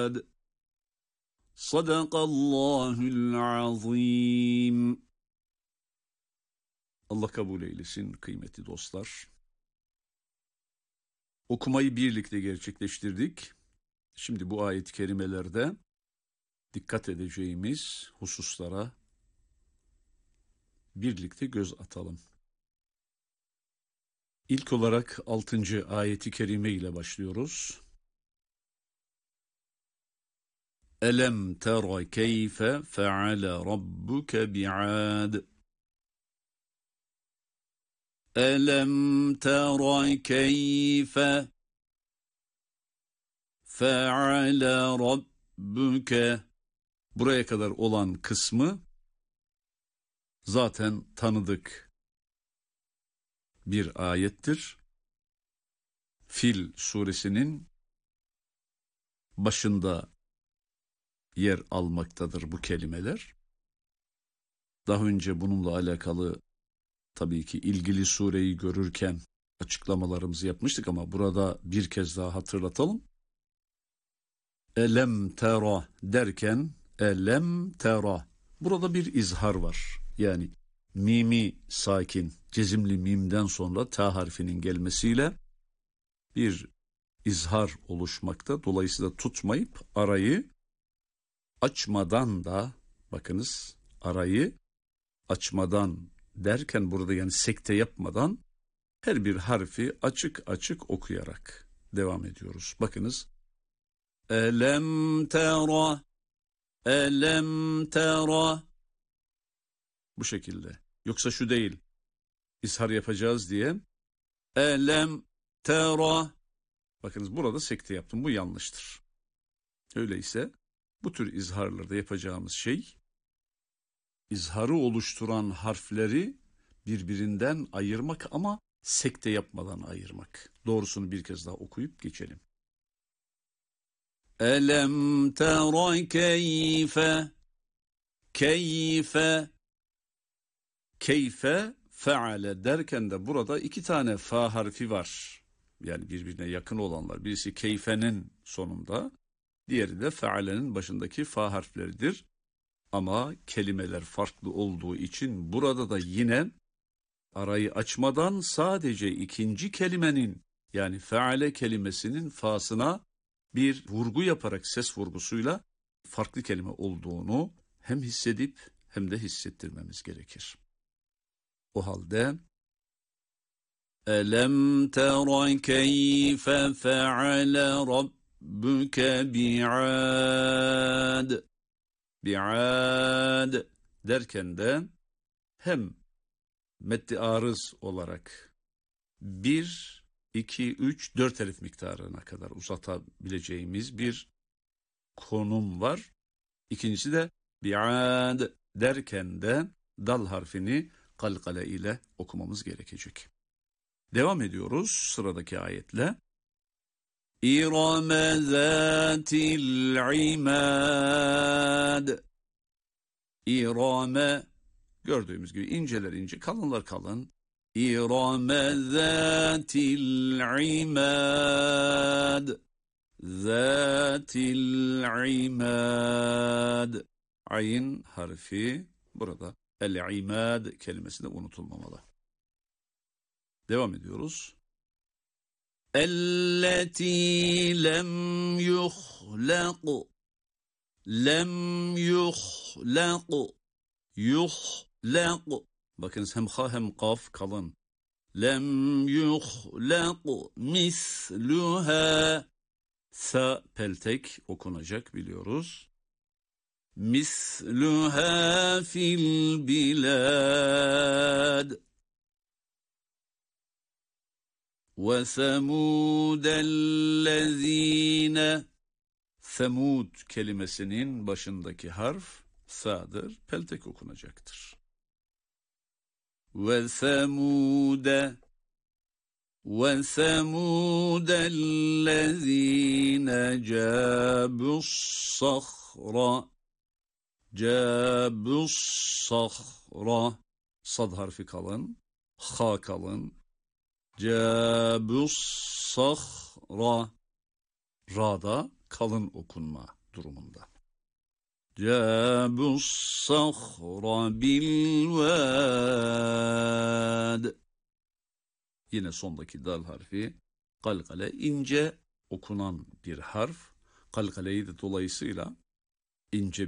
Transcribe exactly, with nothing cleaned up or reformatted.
عاد صدق الله العظيم. Allah kabul eylesin kıymetli dostlar. Okumayı birlikte gerçekleştirdik. Şimdi bu ayet-i kerimelerde dikkat edeceğimiz hususlara birlikte göz atalım. İlk olarak altıncı ayeti kerime ile başlıyoruz. Elem tera keyfe feale rabbuke bi'ad. Elem tera keyfe feale rabbuke. Buraya kadar olan kısmı zaten tanıdık bir ayettir. Fil suresinin başında yer almaktadır bu kelimeler. Daha önce bununla alakalı tabii ki ilgili sureyi görürken açıklamalarımızı yapmıştık ama burada bir kez daha hatırlatalım. Elem tera derken elem tera. Burada bir izhar var. Yani mimi sakin, cezimli mimden sonra ta harfinin gelmesiyle bir izhar oluşmakta. Dolayısıyla tutmayıp arayı açmadan da, bakınız, arayı açmadan derken burada yani sekte yapmadan her bir harfi açık açık okuyarak devam ediyoruz. Bakınız. Elem tera, elem tera. Bu şekilde. Yoksa şu değil. İzhar yapacağız diye. Elem tera. Bakınız burada sekte yaptım. Bu yanlıştır. Öyleyse bu tür izharlarda yapacağımız şey, izharı oluşturan harfleri birbirinden ayırmak ama sekte yapmadan ayırmak. Doğrusunu bir kez daha okuyup geçelim. Elem tera keyfe, keyfe, keyfe feale derken de burada iki tane fa harfi var. Yani birbirine yakın olanlar. Birisi keyfenin sonunda, diğeri de fealenin başındaki fa harfleridir. Ama kelimeler farklı olduğu için burada da yine arayı açmadan sadece ikinci kelimenin, yani feale kelimesinin fasına bir vurgu yaparak, ses vurgusuyla farklı kelime olduğunu hem hissedip hem de hissettirmemiz gerekir. O halde Elem tera keyfe feale rabbuke bi'ad. Bi'ad derken de hem meddi arız olarak bir, iki, üç, dört elif miktarına kadar uzatabileceğimiz bir konum var. İkincisi de bi'ad derken de dal harfini kalkale ile okumamız gerekecek. Devam ediyoruz sıradaki ayetle. İrame zâtil imâd. İrame, gördüğümüz gibi inceler ince, kalınlar kalın. İrame zâtil imâd. Zâtil imâd. Ayn harfi burada el-imâd kelimesinde unutulmamalı. Devam ediyoruz. Elleti lem yuhlaq. Lem yuhlaq. Yuhlaq. Bakınız hem ha hem kaf kalın. Lem yuhlaq misluha. Sa peltek okunacak biliyoruz. Misluha fil bilad. وَثَمُودَ الَّذ۪ينَ. Semud kelimesinin başındaki harf sa'dır, peltek okunacaktır. وَثَمُودَ وَثَمُودَ الَّذ۪ينَ جَابُوا الصَّخْرَ. جَابُوا الصَّخْرَ. Sad harfi kalın, ha kalın. Cabus sahra. Ra'da kalın okunma durumunda. Câbus sahra bilvâd. Yine sondaki dal harfi kalkale, ince okunan bir harf. Kalkaleyi de dolayısıyla ince